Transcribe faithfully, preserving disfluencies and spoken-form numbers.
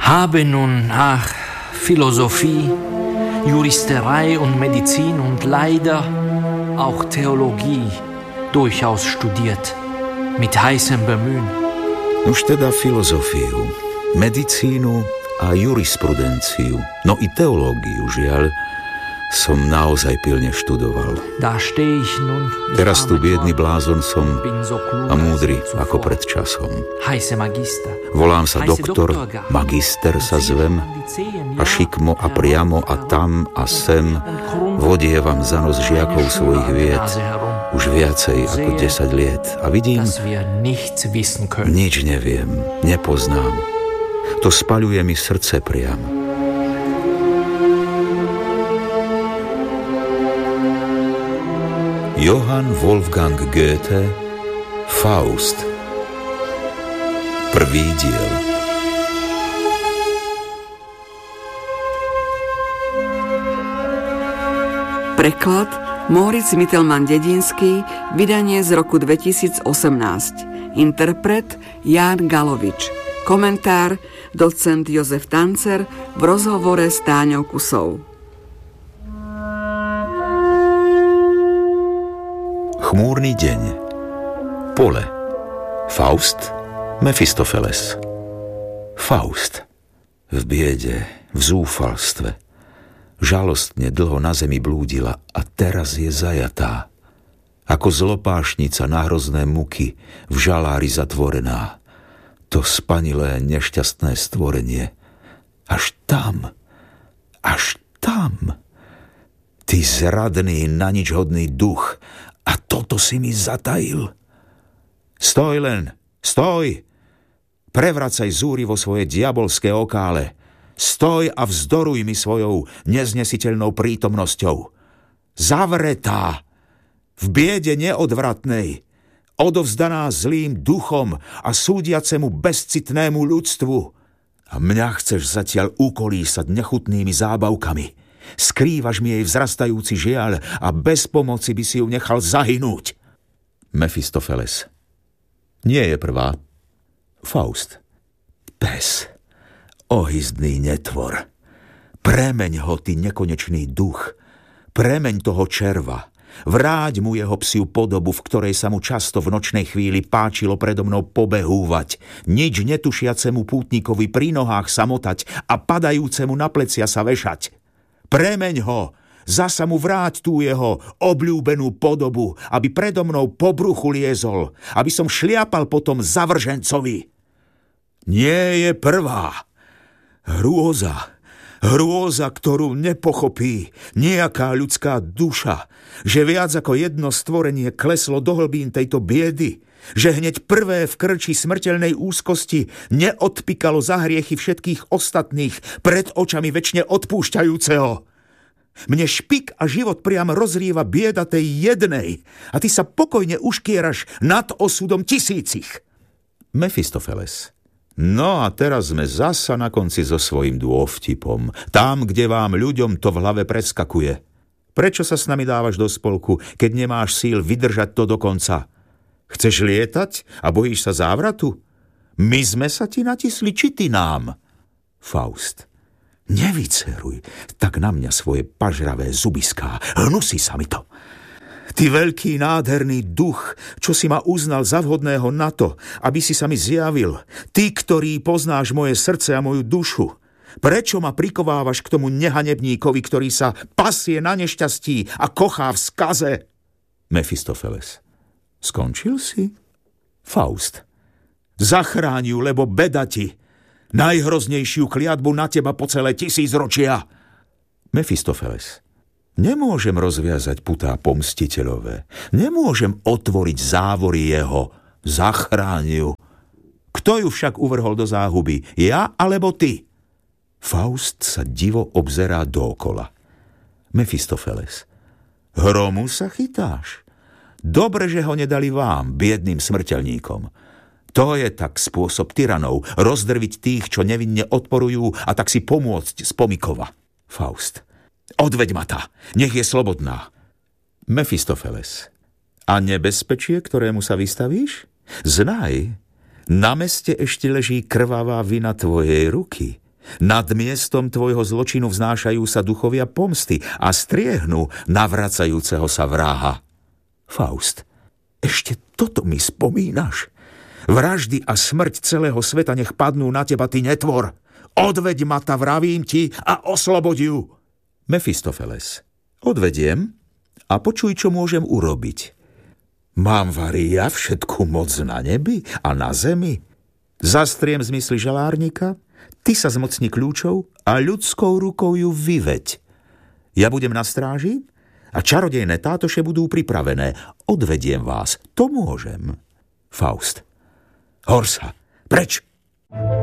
Habe nun nach Philosophie, Juristerei und Medizin und leider auch Theologie durchaus studiert, mit heißem Bemühen. Už teda filozofiu, medicínu a jurisprudenciu, no i teológiu, žiaľ, som naozaj pilne študoval. Teraz tu biedný blázon som a múdry ako pred časom. Volám sa doktor, magister sa zvem a šikmo a priamo a tam a sem vodievam za nos žiakov svojich vied už viacej ako desať liet. A vidím, nič neviem, nepoznám. To spaľuje mi srdce priamo. Johann Wolfgang Goethe, Faust. Prvý diel. Preklad Moritz Mittelmann-Dedinský, vydanie z roku dvetisícosemnásť. Interpret Ján Galovič. Komentár docent Jozef Tancer v rozhovore s Táňou Kusou. Chmúrny deň. Pole. Faust, Mefistofeles. Faust. V biede, v zúfalstve. Žalostne dlho na zemi blúdila a teraz je zajatá. Ako zlopášnica na hrozné muky v žalári zatvorená. To spanilé nešťastné stvorenie. Až tam, až tam. Ty zradný, naničhodný duch, a toto si mi zatajil. Stoj len, stoj! Prevracaj zúri vo svoje diabolské okále. Stoj a vzdoruj mi svojou neznesiteľnou prítomnosťou. Zavretá, v biede neodvratnej, odovzdaná zlým duchom a súdiacemu bezcitnému ľudstvu. A mňa chceš zatiaľ ukolísať nechutnými zábavkami. Skrývaš mi jej vzrastajúci žiaľ a bez pomoci by si ju nechal zahynúť. Mefistofeles. Nie je prvá. Faust. Pes. Ohyzdný netvor. Premeň ho, ty nekonečný duch. Premeň toho červa. Vráť mu jeho psiu podobu, v ktorej sa mu často v nočnej chvíli páčilo predo mnou pobehúvať, nič netušiacemu pútnikovi pri nohách samotať a padajúcemu na plecia sa vešať. Premeň ho, zasa mu vráť tú jeho obľúbenú podobu, aby predo mnou po bruchu liezol, aby som šliapal potom zavržencovi. Nie je prvá. Hrôza, hrôza, ktorú nepochopí nejaká ľudská duša, že viac ako jedno stvorenie kleslo do hlbín tejto biedy, že hneď prvé v krči smrteľnej úzkosti neodpikalo za hriechy všetkých ostatných pred očami večne odpúšťajúceho. Mne špik a život priam rozrieva bieda tej jednej a ty sa pokojne uškieraš nad osudom tisícich. Mefistofeles. No a teraz sme zasa na konci so svojím dôvtipom, tam, kde vám ľuďom to v hlave preskakuje. Prečo sa s nami dávaš do spolku, keď nemáš síl vydržať to do konca? Chceš lietať a bojíš sa závratu? My sme sa ti natisli, či ty nám? Faust. Nevyceruj tak na mňa svoje pažravé zubiská. Hnusí sa mi to. Ty veľký nádherný duch, čo si ma uznal za vhodného na to, aby si sa mi zjavil. Ty, ktorý poznáš moje srdce a moju dušu. Prečo ma prikovávaš k tomu nehanebníkovi, ktorý sa pasie na nešťastí a kochá v skaze? Mefistofeles. Skončil si? Faust. Zachráň ju, lebo beda ti. Najhroznejšiu kliatbu na teba po celé tisícročia. Mefistofeles. Nemôžem rozviazať putá pomstiteľové. Nemôžem otvoriť závory jeho. Zachráň ju. Kto ju však uvrhol do záhuby? Ja alebo ty? Faust sa divo obzerá dookola. Mefistofeles. Hromu sa chytáš? Dobre, že ho nedali vám, biedným smrteľníkom. To je tak spôsob tyranov, rozdrviť tých, čo nevinne odporujú a tak si pomôcť z pomikova. Faust. Odveď ma tá, nech je slobodná. Mefistofeles. A nebezpečie, ktorému sa vystavíš? Znaj, na meste ešte leží krvavá vina tvojej ruky. Nad miestom tvojho zločinu vznášajú sa duchovia pomsty a striehnú navracajúceho sa vraha. Faust, ešte toto mi spomínaš? Vraždy a smrť celého sveta nech padnú na teba, ty netvor. Odveď ma ta, vravím ti, a oslobod ju. Mefistofeles, odvediem a počuj, čo môžem urobiť. Mám vari ja všetku moc na nebi a na zemi. Zastriem zmysly želárnika, ty sa zmocni kľúčov a ľudskou rukou ju vyveď. Ja budem na stráži a čarodejné tátoše budú pripravené. Odvediem vás, to môžem. Faust, hor sa, preč!